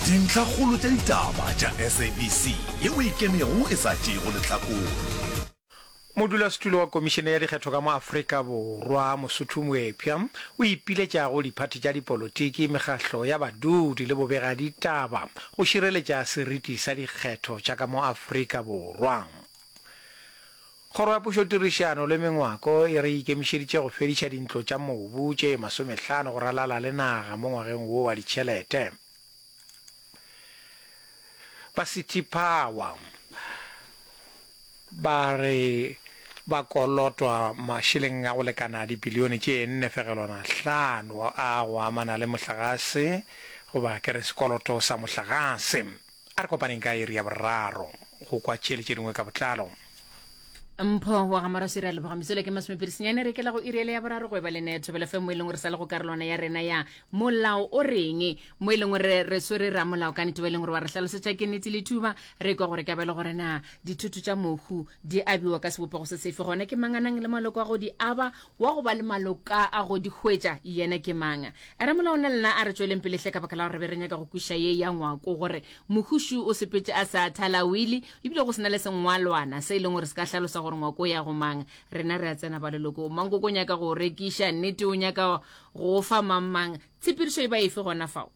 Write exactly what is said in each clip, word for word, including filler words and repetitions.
dintlhakgolo tša ditaba tša S A B C yeo e kemego e sa tšego lehlakore. modulasetulo wa komišene ya dikgetho ka mo Afrika Borwa Mosotho Moepya o ipiletša go diphati tša dipolotiki mekgahlo ya badudi le bobega ditaba go šireletša seriti sa dikgetho tša ka mo Afrika Borwa. Kgoro ya pušotirišano le mengwako e re ikemišeditše go fediša dintlo tša mobu tše masomehlano go ralala le naga mo ngwageng wo wa ditšhelete. Ba City Power ba re ba kolotwa mašeleng a go lekana dibilione tše nne fegelwana hlano a go amana le mohlagase goba ke re sekoloto sa mohlagase. A re kopaneng ka iri ya boraro go kwa tšele tše dingwe ka botlalo. mpho wa gamara sira le bogamisele ke masomepirisenyane re ke la go irele ya boraro go eba le netho bele fe mo ileng re sa le go karolwana ya rena ya molao o reng mo ileng re re swere ra molao ka nete beleng gore wa re hlalosetša ke nete le thuba re kwa gore ka bele gore na dithuto tša mohu di abiwa ka sebopego se sefe gone ke manganang le maloko a go di aba wa go ba le maloka a go di hwetša yena ke manga a re molao nna lena a re tšweleng pele hle ka baka la gore be re nyaka go kwiša ye ya ngwako gore mohušu o sepetse a sa thala wili ebile go sena le sengwalwana se ileng gore se ka hlalosa gore ngwako ya go mang rena re a tsena ba leloko mango go nyaka go rekiša nnete o nyaka go fa mamang tshepirišo e ba efe gona fao.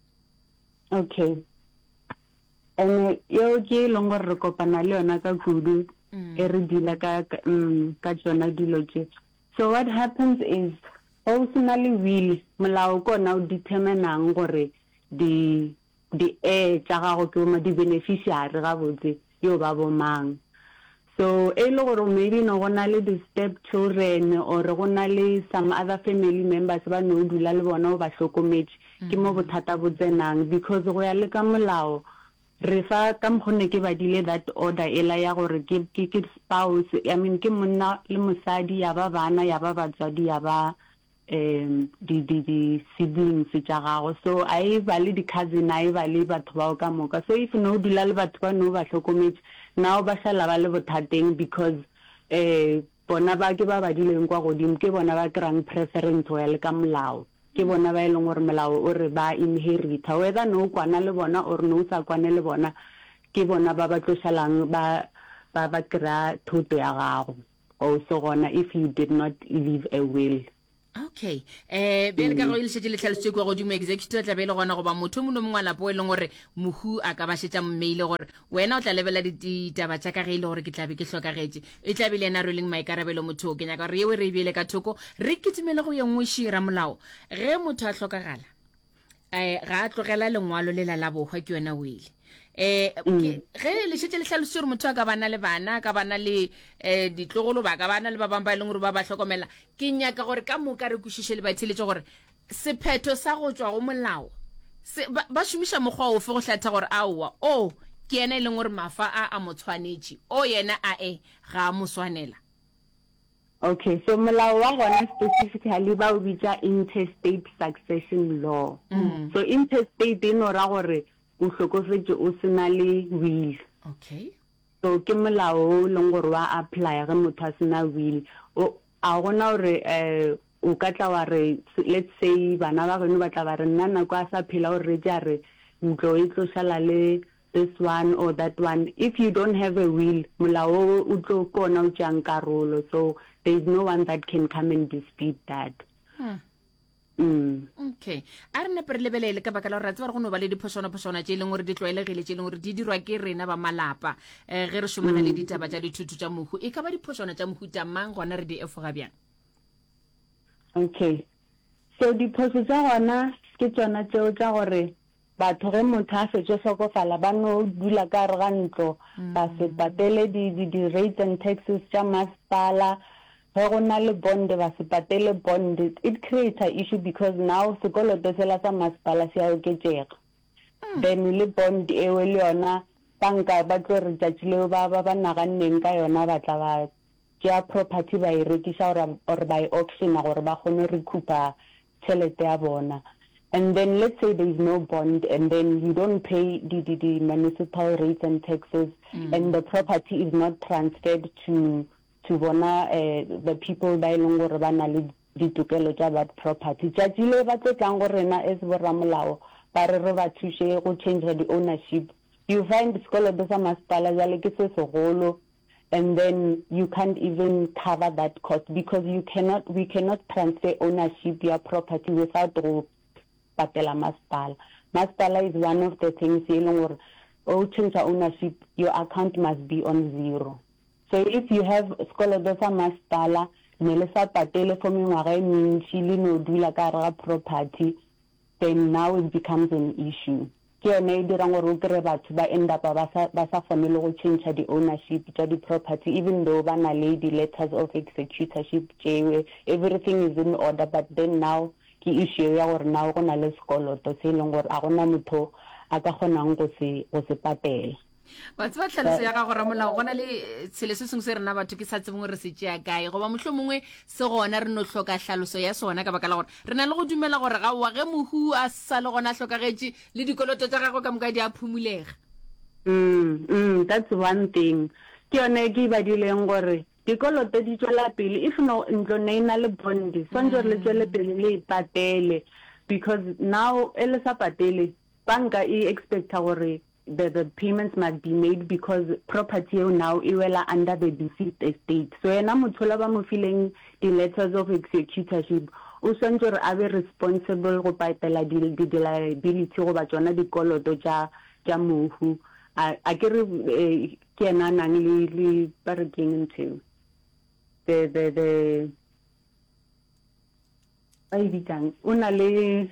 Okay, ene yo ke leng gore re kopana le yona ka kudu e re dila ka ka tsona dilo tše. So what happens is personally will molao kona o determinang gore di di e tša gago ke ma di beneficiary ga botse yo ba bo mang. So e le gore maybe no gona le the step children or gona le some other family members ba no dula le bona ba hlokometse ke mo bothata bo tsenang because go ya le ka molao re fa ka mkhone ke badile that order ela ya gore ke ke spouse I mean ke monna le mosadi ya ba bana ya ba batswadi ya ba um di di di siblings tša gago so ai ba le di cousin ai ba le batho ba ka moka so if no dula le batho ba no ba hlokometse now ba shala ba le bothateng because eh bona ba ke ba ba dileng kwa godimo ke bona ba krang preference ya le ka molao ke bona ba ileng gore molao o re ba inherit whether no kwana le bona or no sa kwana le bona ke bona ba ba tlosalang ba ba ba kra thuto ya gago also gona if you did not leave a will. Okay, eh bele ka go ile setse le tlhalose kwa godimo executive tla bele gona go ba motho mo no mongwe lapo e leng gore mohu a ka ba setša mmeile gore wena o tla lebela ditaba tša ka ge ile gore ke tlabe ke hlokagetse e tla bile ena re leng maikarabelo motho ke nyaka re yewe re bile ka thoko re kitimele go yengwe shira molao ge motho a hlokagala eh ga a tlogela lengwalo le la la bohwa ke yona wile eh ge le setse le tlhalose gore motho a ka bana le bana ka bana le eh ditlogolo ba ka bana le ba bang ba ileng gore ba ba hlokomela ke nyaka gore ka moka re kwišiše le ba itsheletse gore sephetho sa go tswa go molao se ba šomiša mokgwa o fe go hlatha gore aowa o ke ena ileng gore mafa a a motshwanetše o yena a e ga mo swanela. Okay, so molao wa gona specifically ba o bitša interstate succession law. Mm. So interstate e no ra gore o hlokofetse o sena le will. Okay. So ke molao leng gore wa apply ge motho a sena will o a gona gore eh o ka tla wa re let's say bana ba beno ba tla ba re nna nako a sa phela o re ja re ntlo e tlo shala le this one or that one if you don't have a will molao o tlo kona o tšang karolo so there is no one that can come and dispute that. Hmm. Mm. Okay, a re ne pre lebelele ka baka la re tswa go no ba le diphošona phošona tše leng gore di tloelegile tše leng gore di dirwa ke rena ba malapa eh ge re šomana le ditaba tša dithuto tša mohu e ka ba diphošona tša mohu tša mang gona re di efoga bjang. Okay, so diphošo tša gona ke tsona tšeo tša gore batho ge motho a fetše hlokofala ba no dula ka re ga ntlo ba se patele di di rates and taxes tša masepala ge go na le bond ba se patele bond it creates an issue because now sekoloto sela sa masepala se a oketšega then le bond eo le yona banka ba tlo re tšatši leo ba ba ba naganneng ka yona ba tla ba tšea property ba e rekiša or ba e auctiona gore ba kgone recoupa tšhelete ya bona. And then let's say there is no bond and then you don't pay the, the, the municipal rates and taxes mm. and the property is not transferred to to bona uh, the people ba ileng gore ba na le ditokelo tša that property tšatši le ba tlo tlang go rena as borramolao ba re re ba thushe go change the ownership. You find sekoloto sa masepala jale ke se segolo, and then you can't even cover that cost because you cannot we cannot transfer ownership your property without go patela masepala. Masepala is one of the things e leng gore o change ownership, your account must be on zero. So if you have sekoloto sa masepala ne le sa patele for mengwaga e mentši le no dula ka gare ga property, then now it becomes an issue. Ke yone e dirang gore o kry batho ba end up ba sa kgone le go change the ownership tša di property, even though ba na le di letters of executorship tšewe, everything is in order, but then now ke issue ya gore now go na le sekoloto se e leng gore a gona motho a ka kgonang go se go se patela. Wa tswa tlhaloso ya ga gore molao gona le tshele se sengwe se rena batho ke sa tsebeng gore se tšea kae goba mohlomongwe se gona re no hloka tlhaloso ya sona ka baka la gore re na le go dumela gore ga wa ge mohu a sa le gona hlokagetše le dikoloto tša gagwe ka moka di a phumulega. Mm, mm, that's one thing. Ke yone ke ba dileng gore dikoloto di tswela pele if no ntlo ne ina le bondi sonjo le tswele pele le patele, because now ele sa patele banka e expecta gore the the payments must be made because property now e wela under the deceased estate. So ena motho la ba mo fileng the letters of executorship o swantse re a be responsible go patela di di liability go ba tsona dikoloto tša tša mohu a ke re ke ena nang le le ba re keng into the the the ai ditang una le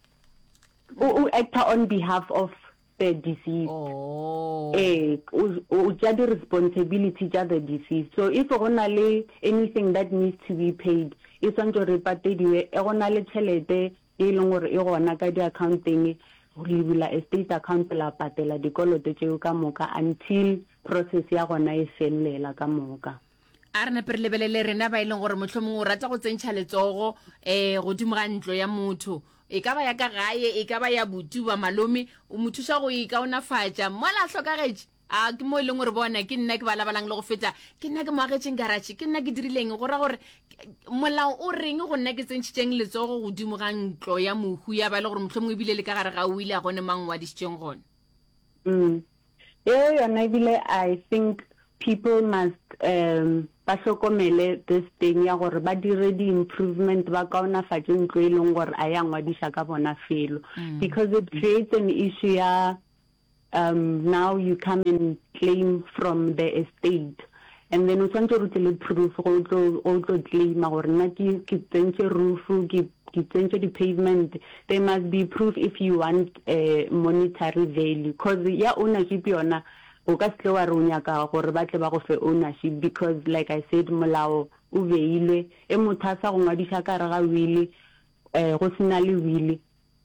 o actor on behalf of the deceased. Oh. Eh, o ja the responsibility ja the deceased. So if gona le anything that needs to be paid, e swantse re patediwe e gona le tšhelete e leng gore e gona ka di accounting go lebula estate account la patela dikoloto tšeo ka moka until process ya gona e felela ka moka. A re ne per lebelele rena ba ileng gore mohlomong o rata go tsentšha letsogo eh godimo ga ntlo ya motho e ka ba ya ka gae e ka ba ya butuba malome o mothuša go ikaonafatša mola hlokagetše a ke mo e leng gore bona ke nna ke balabalang le go feta ke nna ke moagetšeng garage ke nna ke dirileng go ra gore molao o reng go nna ke tsentšhitšeng letsogo godimo ga ntlo ya mohu ya ba le gore mohlomong ebile le ka gare ga o ile a gone mang wa dišitšeng gone. Mm. Yeah, yona ebile I think people must um ba hlokomele this thing ya gore ba dire di improvement ba kaonafatše ntlo e leng gore a ya ngwadiša ka bona felo, because it creates an issue ya um now you come and claim from the estate and then o swantse re tle proof go tlo o tlo claim gore nna ke ke tsentse roof ke ke tsentse di pavement. There must be proof if you want a monetary value, because ya ownership yona o ka se wa ronya ka gore ba tle ba go fe ownership, because like I said molao o veilwe e motho a sa go ngwadiša ka re ga wili eh go sena le wili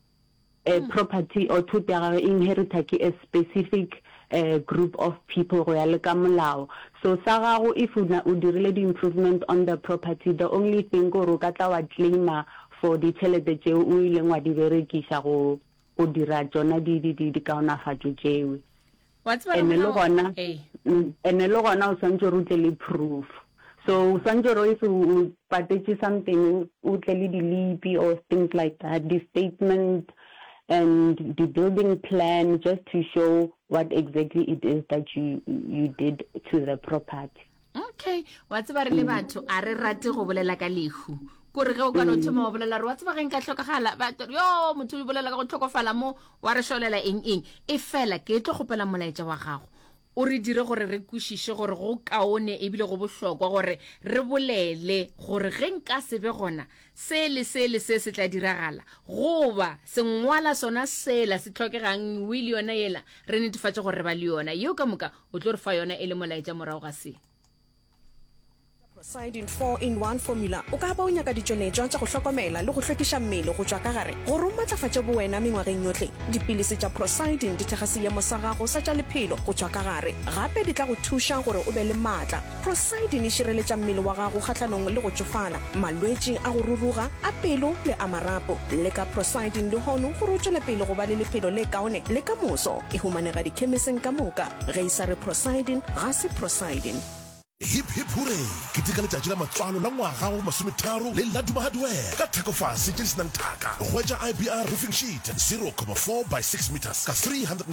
a property or to the inheritor ke a specific uh, group of people go ya le ka molao. So sa gago if una o dirile di improvement on the property, the only thing go ro ka tla wa claima for the tšhelete tšeo o ileng wa di berekiša go go dira tsona di di di kaonafatšo tšeo. What's and le gona and le gona o swantse re tle le proof. So swantse re if o patetse something o tle le di lipi or things like that, the statement and the building plan, just to show what exactly it is that you you did to the property. Okay, what's about le batho a re rate go bolela ka lehu kore ge o ka no thoma go bolela re wa tseba ge nka tlhokagala ba yo motho o bolela ka go tlhokofala mo wa re sholela eng eng e fela ke tlo gopela molaetša wa gago o re dire gore re kwešiše gore go kaone e bile go bohlokwa gore re bolele gore ge nka se be gona se le se le se se tla diragala goba sengwala sona sela se tlhokegang will yona yela re netefatše gore re ba le yona yo ka moka o tlo re fa yona e le molaetša morago ga se Prosiding four in one formula o ka ba o nyaka ditšonetšwa tša go hlokomela le go hlwekiša mmele go tšwa ka gare gore o matlafatše bowena mengwageng yohle dipilisi tša Prosiding di thega seemo sa gago sa tša lephelo go tšwa ka gare gape di tla go thuša gore o be le maatla. Prosiding e šireletša mmele wa gago kgahlanong le go tšofala malwetši a go ruruga a pelo le a marapo. Le ka Prosiding le hono gore o tšwele pele go ba le lephelo le kaone le ka moso e humanega dikhemiseng ka moka ge e sa re Prosiding ga se Prosiding. hip hip hooray ke tika letšatši la matswalo la ngwaga go masometharo le la duma hardware ka thekofase tše di senang thaka hwetša I B R roofing sheet zero comma four by six meters ka three hundred